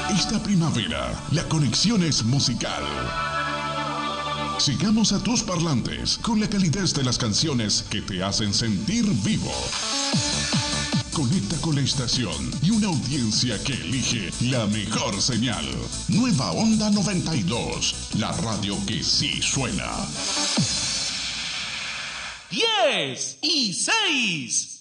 Esta primavera, la conexión es musical. Sigamos a tus parlantes con la calidez de las canciones que te hacen sentir vivo. Conecta con la estación y una audiencia que elige la mejor señal. Nueva Onda 92, la radio que sí suena. 10 y 6.